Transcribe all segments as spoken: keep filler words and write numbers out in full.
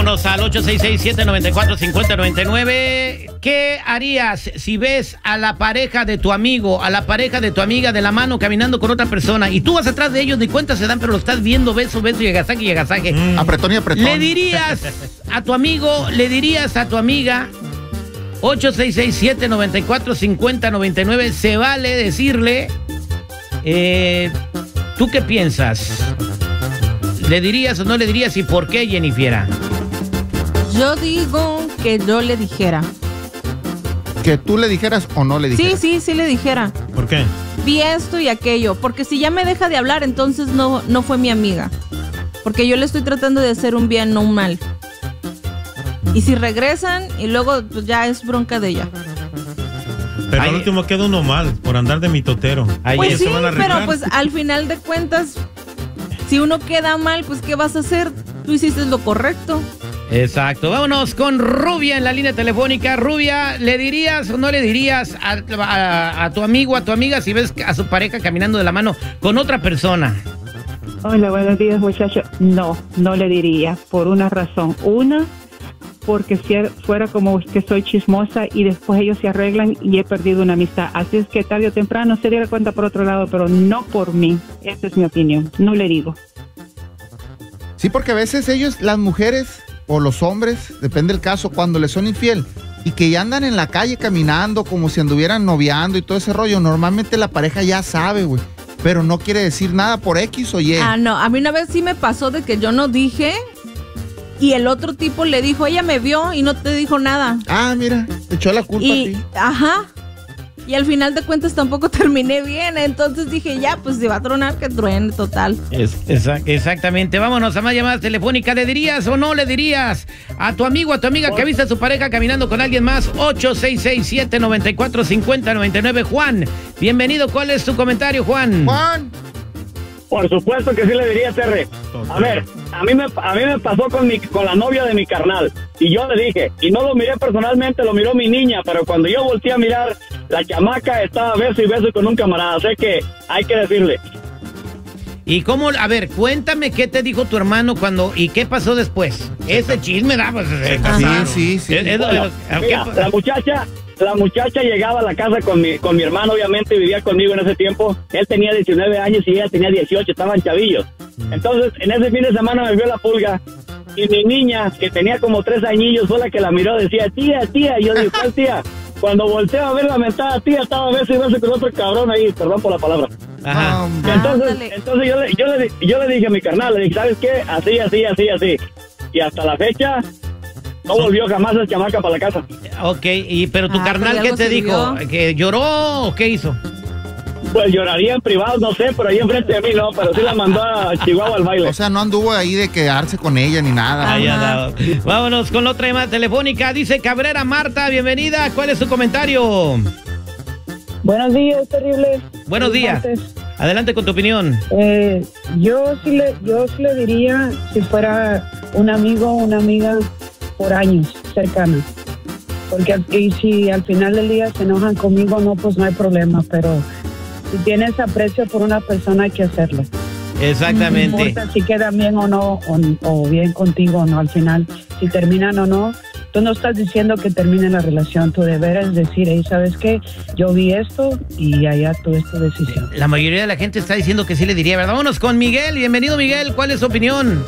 Vámonos al ocho seis seis, siete nueve cuatro, cinco cero nueve nueve. ¿Qué harías si ves a la pareja de tu amigo, a la pareja de tu amiga de la mano caminando con otra persona y tú vas atrás de ellos, ni cuenta se dan, pero lo estás viendo, beso, beso y agasaje y agasaje? Mm. Apretón y apretón. ¿Le dirías a tu amigo, le dirías a tu amiga? ocho seis seis, siete nueve cuatro, cinco cero nueve nueve. Se vale decirle. Eh, ¿Tú qué piensas? ¿Le dirías o no le dirías y por qué, Jennifer? Yo digo que yo le dijera. ¿Que tú le dijeras o no le dijeras? Sí, sí, sí le dijera. ¿Por qué? Vi esto y aquello. Porque si ya me deja de hablar, entonces no, no fue mi amiga. Porque yo le estoy tratando de hacer un bien, no un mal. Y si regresan y luego pues, ya es bronca de ella. Pero Ay, al último queda uno mal por andar de mitotero. Ay, Pues ellos sí, se van a pero arreglar. pues al final de cuentas, si uno queda mal, pues ¿qué vas a hacer? Tú hiciste lo correcto. Exacto. Vámonos con Rubia en la línea telefónica. Rubia, ¿le dirías o no le dirías a, a, a tu amigo, a tu amiga, si ves a su pareja caminando de la mano con otra persona? Hola, buenos días, muchachos. No, no le diría, por una razón. Una, porque si fuera como que soy chismosa y después ellos se arreglan y he perdido una amistad. Así es que tarde o temprano se diera cuenta por otro lado, pero no por mí. Esa es mi opinión. No le digo. Sí, porque a veces ellos, las mujeres o los hombres, depende del caso, cuando les son infiel y que ya andan en la calle caminando como si anduvieran noviando y todo ese rollo, normalmente la pareja ya sabe, güey, pero no quiere decir nada por X o Y. Ah, no, a mí una vez sí me pasó de que yo no dije y el otro tipo le dijo, ella me vio y no te dijo nada. Ah, mira, te echó la culpa Y, a ti. ajá, y al final de cuentas tampoco terminé bien, entonces dije, ya, pues si va a tronar, que truene, total. Es, exa- exactamente. Vámonos a más llamadas telefónicas. ¿Le dirías o no le dirías a tu amigo, a tu amiga que ha visto a su pareja caminando con alguien más? ocho seis seis, siete nueve cuatro, cinco cero nueve nueve. Juan, bienvenido. ¿Cuál es tu comentario, Juan? Juan. Por supuesto que sí le diría, Terry. A ver, a mí me a mí me pasó con mi con la novia de mi carnal y yo le dije, y no lo miré personalmente, lo miró mi niña, pero cuando yo volteé a mirar, la chamaca estaba beso y beso con un camarada, sé que hay que decirle. ¿Y cómo? A ver, cuéntame qué te dijo tu hermano cuando y qué pasó después. Ese chisme, ¿da? Pues, eh, Sí, claro. sí, sí. Es- es- Bueno, ¿qué mira, pa- la muchacha la muchacha llegaba a la casa con mi con mi hermano, obviamente vivía conmigo en ese tiempo. Él tenía diecinueve años y ella tenía dieciocho, estaban chavillos. Entonces, en ese fin de semana me vio la pulga y mi niña, que tenía como tres añillos, fue la que la miró, decía, tía, tía. Y yo dije, ¿cuál tía? Cuando volteo a ver la mentada tía, estaba beso y beso con otro cabrón ahí, perdón por la palabra. Ajá. Hombre. Entonces, Ándale. entonces yo, le, yo, le, di- yo le dije a mi carnal, le dije, ¿sabes qué? Así, así, así, así. Y hasta la fecha, no volvió jamás el chamaca para la casa. Ok, y, pero tu Ah, carnal, pero ¿qué algo te dijo? sirvió. ¿Que lloró o qué hizo? Pues lloraría en privado, no sé, pero ahí enfrente de mí no, pero sí la mandó a Chihuahua al baile. O sea, no anduvo ahí de quedarse con ella ni nada. Ahí Ajá. andaba. Vámonos con la otra llamada telefónica. Dice Cabrera Marta, bienvenida. ¿Cuál es su comentario? Buenos días, terrible. Buenos días. Adelante con tu opinión. Eh, yo sí le, yo sí le diría si fuera un amigo o una amiga por años cercana, porque al- y si al final del día se enojan conmigo, no, pues no hay problema, pero si tienes aprecio por una persona hay que hacerlo. No Exactamente. importa si quedan bien o no, o, o bien contigo o no, al final, si terminan o no, tú no estás diciendo que termine la relación, tu deber es decir, hey, ¿sabes qué? Yo vi esto y allá tú es tu decisión. La mayoría de la gente está diciendo que sí le diría, ¿verdad? Vámonos con Miguel. Bienvenido, Miguel. ¿Cuál es su opinión?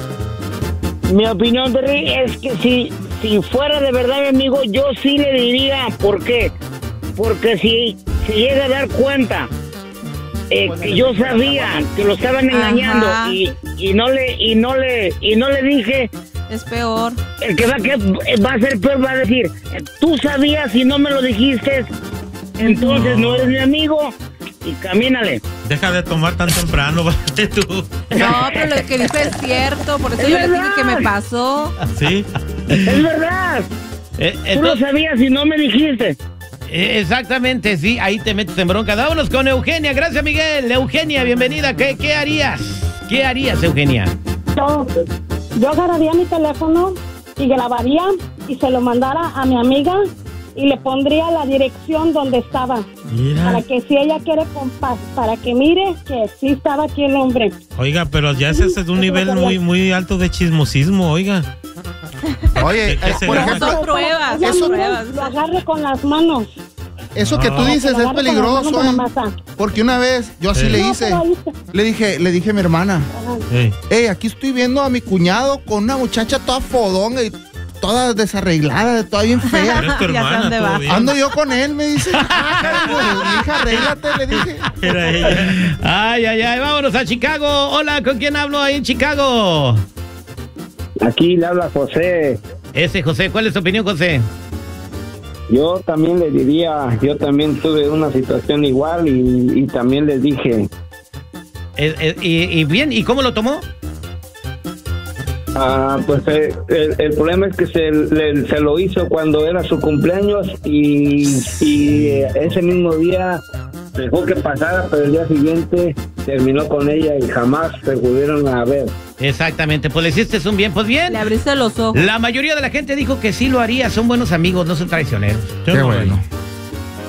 Mi opinión, Terry, es que si, si fuera de verdad mi amigo, yo sí le diría. ¿Por qué? Porque si se llega a dar cuenta eh, que yo sabía que lo estaban engañando y, y no le y no le y no le dije, Es peor. el que va, que va a ser peor va a decir, tú sabías y no me lo dijiste, entonces no eres mi amigo y camínale. Deja de tomar tan temprano, vale tú. No, pero lo que dice es cierto, por eso Es yo le dije verdad. que me pasó. Sí. Es verdad. Eh, Tú lo entonces- sabías y no me dijiste. eh, exactamente, sí. Ahí te metes en bronca. Vámonos con Eugenia. Gracias, Miguel. Eugenia, bienvenida. ¿Qué, qué harías? ¿Qué harías, Eugenia? Yo, yo agarraría mi teléfono y grabaría y se lo mandara a mi amiga y le pondría la dirección donde estaba. Mira. Para que si ella quiere compas, para que mire que sí estaba aquí el hombre. Oiga, pero ya ese es un nivel muy, muy alto de chismosismo, oiga. Oye, ¿Qué eh, se por llama? ejemplo, Son pruebas, eso- son pruebas. Lo agarre con las manos. eso que tú Ah. dices Lo es agarre con las peligroso, manos con la ¿eh? masa. Porque una vez yo así Sí. le No, hice. pero ahí está. Le dije, le dije a mi hermana, Ajá. Ey, hey, aquí estoy viendo a mi cuñado con una muchacha toda fodonga y toda desarreglada, toda bien fea. Eres tu Ya sé hermana, dónde todo va. bien. Ando yo con él, me dice. Ah, mi hija, arréglate, le dije. Era ella. Ay, ay, ay, vámonos a Chicago. Hola, ¿con quién hablo ahí en Chicago? Aquí le habla José. Ese José, ¿cuál es tu opinión, José? Yo también le diría, yo también tuve una situación igual y, y también les dije, Eh, eh, y, y bien, ¿y cómo lo tomó? ah, pues eh, el, el problema es que se, le- se lo hizo cuando era su cumpleaños y, y eh, ese mismo día dejó que pasara, pero el día siguiente terminó con ella y jamás se pudieron a ver. Exactamente, pues le hiciste un bien, pues bien. Le abriste los ojos. La mayoría de la gente dijo que sí lo haría, son buenos amigos, no son traicioneros. Yo Qué no lo bueno. haría.